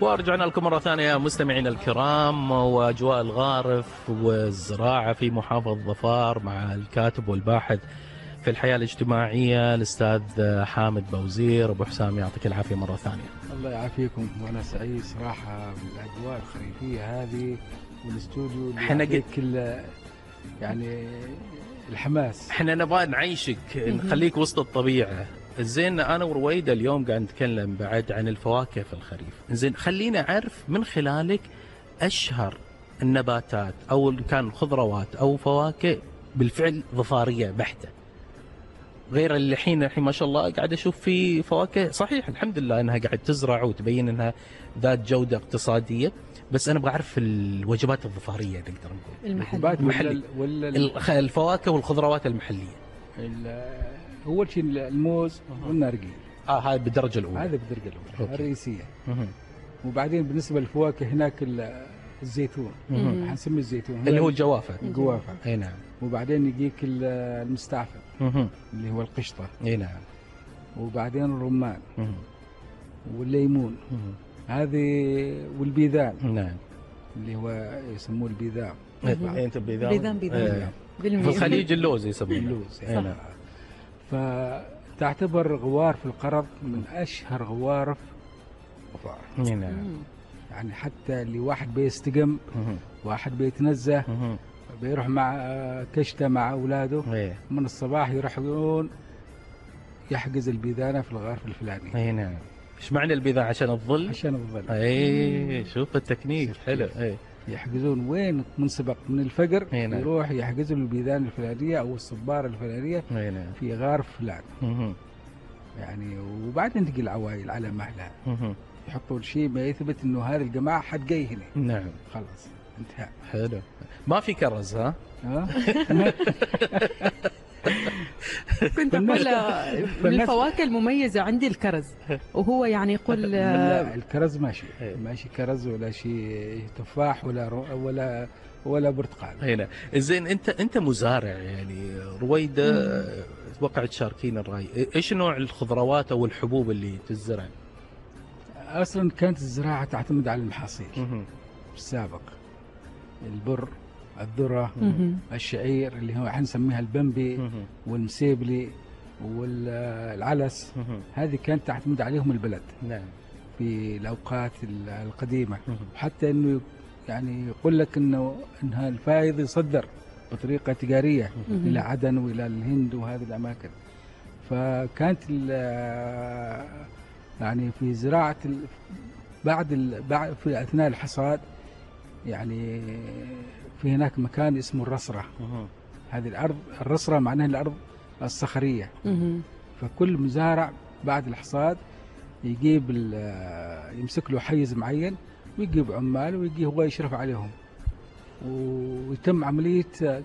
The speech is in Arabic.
ورجعنا لكم مرة ثانية مستمعينا الكرام، وأجواء الغارف والزراعة في محافظة ظفار مع الكاتب والباحث في الحياة الاجتماعية الأستاذ حامد بوزير. أبو حسام يعطيك العافية مرة ثانية. الله يعافيكم، وأنا سعيد صراحة بالأجواء الخريفية هذه والاستوديو اللي يعطيك يعني الحماس. احنا نبغى نعيشك، نخليك وسط الطبيعة. زين أنا ورويدة اليوم قاعد نتكلم بعد عن الفواكه في الخريف. زين خلينا أعرف من خلالك أشهر النباتات أو كان خضروات أو فواكه بالفعل ظفارية بحتة، غير اللي الحين ما شاء الله قاعد أشوف في فواكه صحيح الحمد لله أنها قاعد تزرع وتبين أنها ذات جودة اقتصادية، بس أنا أبغى أعرف الوجبات الظفارية نقدر نقول المحلي ولا الفواكه والخضروات المحلية. أول شيء الموز والنارجيل. هذا بالدرجة الأولى. هذا بالدرجة الأولى الرئيسية. وبعدين بالنسبة للفواكه هناك الزيتون، حنسمي الزيتون اللي هو الجوافة. الجوافة. اي نعم. وبعدين يجيك المستعفى اللي هو القشطة. اي نعم. وبعدين الرمان والليمون هذه والبيذان. نعم. اللي هو يسموه البيذان. انت بيذان. في الخليج اللوز يسمونه. اللوز. نعم. فتعتبر غوار في القرض من أشهر غوارف ظفار. نعم. يعني حتى اللي واحد بيستقم، واحد بيتنزه، بيروح مع كشته مع أولاده من الصباح يروحون يحجز البيذانة في الغرف الفلاني. اي نعم. ايش معنى البيذان؟ عشان الظل؟ عشان الظل. اي شوف التكنيك حلو. اي يحجزون وين منسبق من الفجر، نعم. يروح يحجزوا البيذان الفلانية أو الصبارة الفلانية نعم. في غرف فلان. يعني وبعدين تجي العوائل على مهلها يحطوا شيء ما يثبت انه هذه الجماعه حد جاي هنا. نعم. خلاص انتهى. حلو. ما في كرز ها؟ كنت أقول من الفواكه المميزة عندي الكرز، وهو يعني يقول الكرز ماشي كرز ولا شيء تفاح ولا برتقال. هنا زين انت مزارع يعني رويدة، اتوقع تشاركين الرأي. ايش نوع الخضروات او الحبوب اللي تزرع؟ اصلا كانت الزراعه تعتمد على المحاصيل بالسابق، البر، الذره، الشعير اللي هو حنسميها البنبي والمسيبلي والعلس. هذه كانت تعتمد عليهم البلد. نعم. في الاوقات القديمه. حتى انه يعني يقول لك انها الفائض يصدر بطريقه تجاريه الى عدن والى الهند وهذه الاماكن. فكانت يعني في زراعه بعد في اثناء الحصاد، يعني في هناك مكان اسمه الرصرة. هذه الأرض الرصرة معناها الأرض الصخرية. فكل مزارع بعد الحصاد يجيب يمسك له حيز معين ويجيب عمال ويجي هو يشرف عليهم، ويتم عملية